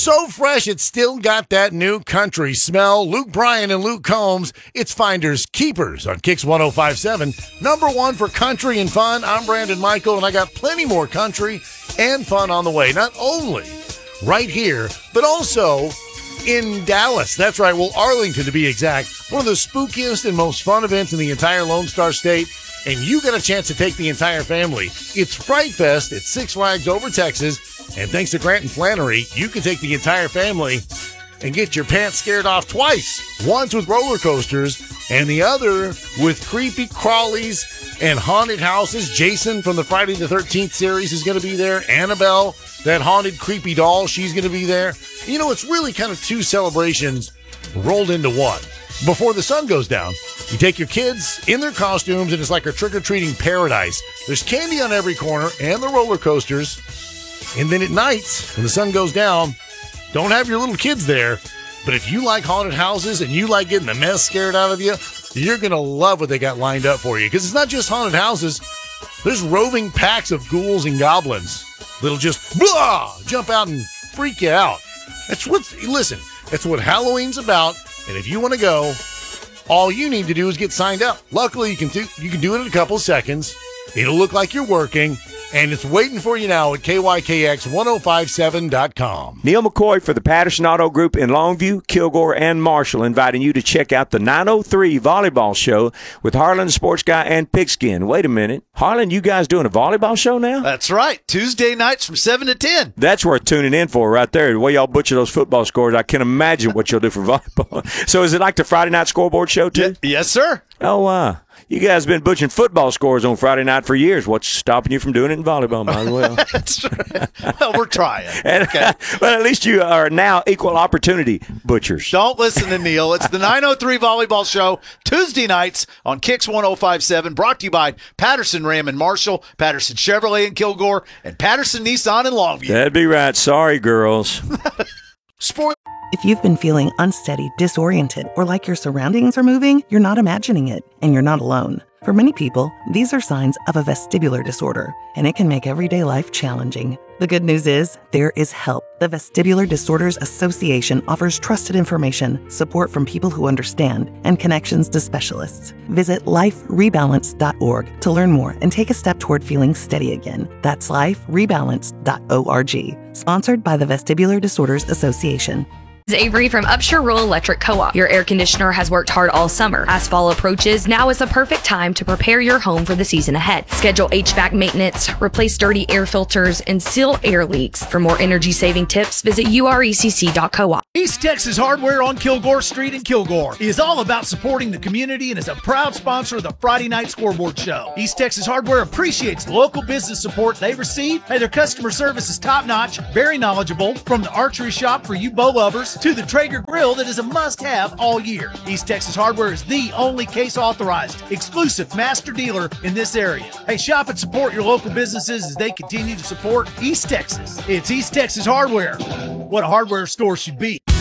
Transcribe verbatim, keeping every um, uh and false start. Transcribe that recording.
So fresh, it's still got that new country smell. Luke Bryan and Luke Combs, it's Finders Keepers on Kicks one oh five point seven. Number one for country and fun. I'm Brandon Michael, and I got plenty more country and fun on the way. Not only right here, but also in Dallas. That's right. Well, Arlington to be exact. One of the spookiest and most fun events in the entire Lone Star State. And you get a chance to take the entire family. It's Fright Fest at Six Flags Over Texas. And thanks to Grant and Flannery, you can take the entire family and get your pants scared off twice. Once with roller coasters, and the other with creepy crawlies and haunted houses. Jason from the Friday the thirteenth series is going to be there. Annabelle, that haunted creepy doll, she's going to be there. You know, it's really kind of two celebrations rolled into one. Before the sun goes down, you take your kids in their costumes, and it's like a trick-or-treating paradise. There's candy on every corner and the roller coasters. And then at night, when the sun goes down, don't have your little kids there. But if you like haunted houses and you like getting the mess scared out of you, you're going to love what they got lined up for you. Because it's not just haunted houses. There's roving packs of ghouls and goblins that'll just blah, jump out and freak you out. That's what, listen, that's what Halloween's about. And if you want to go, all you need to do is get signed up. Luckily, you can do, you can do it in a couple seconds. It'll look like you're working. And it's waiting for you now at K Y K X ten fifty-seven dot com. Neil McCoy for the Patterson Auto Group in Longview, Kilgore, and Marshall, inviting you to check out the nine oh three Volleyball Show with Harlan, Sports Guy, and Pigskin. Wait a minute. Harlan, you guys doing a volleyball show now? That's right. Tuesday nights from seven to ten. That's worth tuning in for right there. The way y'all butcher those football scores, I can imagine what you'll do for volleyball. So is it like the Friday night scoreboard show, too? Y- yes, sir. Oh, wow. Uh, You guys have been butchering football scores on Friday night for years. What's stopping you from doing it in volleyball, might as well? That's true. Well, we're trying. And, okay. But at least you are now equal opportunity butchers. Don't listen to Neil. It's the nine oh three Volleyball Show, Tuesday nights on Kicks ten fifty-seven, brought to you by Patterson Ram in Marshall, Patterson Chevrolet in Kilgore, and Patterson Nissan in Longview. That'd be right. Sorry, girls. Sport. If you've been feeling unsteady, disoriented, or like your surroundings are moving, you're not imagining it, and you're not alone. For many people, these are signs of a vestibular disorder, and it can make everyday life challenging. The good news is, there is help. The Vestibular Disorders Association offers trusted information, support from people who understand, and connections to specialists. Visit life rebalance dot org to learn more and take a step toward feeling steady again. That's life rebalance dot org. Sponsored by the Vestibular Disorders Association. This is Avery from Upshur Rural Electric Co-op. Your air conditioner has worked hard all summer. As fall approaches, now is the perfect time to prepare your home for the season ahead. Schedule H V A C maintenance, replace dirty air filters, and seal air leaks. For more energy-saving tips, visit U R E C C dot coop. East Texas Hardware on Kilgore Street in Kilgore is all about supporting the community and is a proud sponsor of the Friday Night Scoreboard Show. East Texas Hardware appreciates the local business support they receive. Hey, their customer service is top-notch, very knowledgeable, from the archery shop for you bow lovers to the Traeger grill that is a must-have all year. East Texas Hardware is the only case-authorized, exclusive master dealer in this area. Hey, shop and support your local businesses as they continue to support East Texas. It's East Texas Hardware, what a hardware store should be.